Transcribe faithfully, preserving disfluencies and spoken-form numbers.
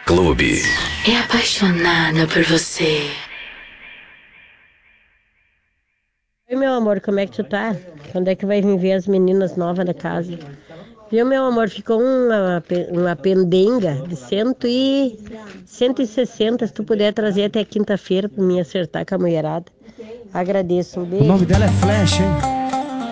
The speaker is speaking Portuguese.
Clube. É apaixonada por você. Oi, meu amor, como é que tu tá? Quando é que vai vir ver as meninas novas da casa? Viu, meu amor, ficou uma, uma pendenga de cento e, cento e sessenta, se tu puder trazer até quinta-feira pra mim acertar com a mulherada. Agradeço, um beijo. O nome dela é Flash, hein?